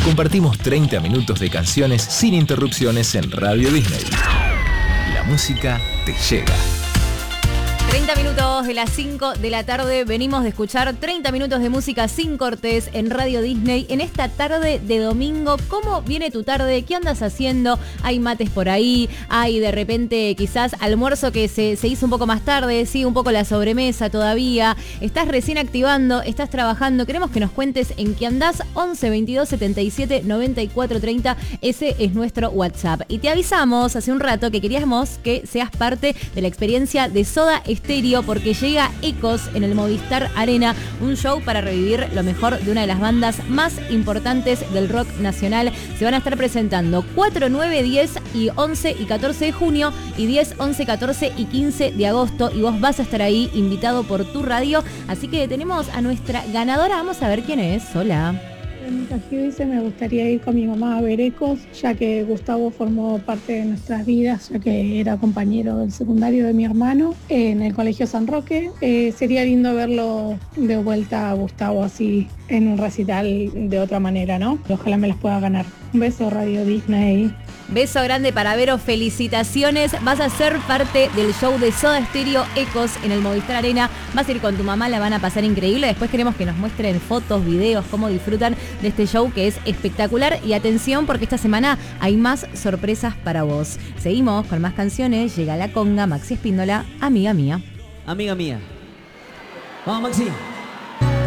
compartimos 30 minutos de canciones sin interrupciones en Radio Disney. La música te llega. 30 minutos de las 5 de la tarde, venimos de escuchar 30 minutos de música sin cortes en Radio Disney en esta tarde de domingo. ¿Cómo viene tu tarde? ¿Qué andas haciendo? ¿Hay mates por ahí? ¿Hay de repente quizás almuerzo que se hizo un poco más tarde? ¿Sigue un poco la sobremesa todavía? ¿Estás recién activando? ¿Estás trabajando? Queremos que nos cuentes en qué andás. 11 22 77 94 30, ese es nuestro WhatsApp. Y te avisamos hace un rato que queríamos que seas parte de la experiencia de Soda Stereo, porque llega Ecos en el Movistar Arena, un show para revivir lo mejor de una de las bandas más importantes del rock nacional. Se van a estar presentando 4, 9, 10 y 11 y 14 de junio y 10, 11, 14 y 15 de agosto, y vos vas a estar ahí invitado por tu radio. Así que tenemos a nuestra ganadora, vamos a ver quién es. Hola. Dice, me gustaría ir con mi mamá a ver Ecos, ya que Gustavo formó parte de nuestras vidas, ya que era compañero del secundario de mi hermano en el Colegio San Roque. Sería lindo verlo de vuelta a Gustavo así en un recital de otra manera, ¿no? Ojalá me las pueda ganar. Un beso, Radio Disney. Beso grande para Vero, felicitaciones. Vas a ser parte del show de Soda Stereo Ecos en el Movistar Arena. Vas a ir con tu mamá, la van a pasar increíble. Después queremos que nos muestren fotos, videos, cómo disfrutan de este show que es espectacular. Y atención, porque esta semana hay más sorpresas para vos. Seguimos con más canciones. Llega la conga, Maxi Espíndola, Amiga Mía. Amiga Mía. Vamos, Maxi.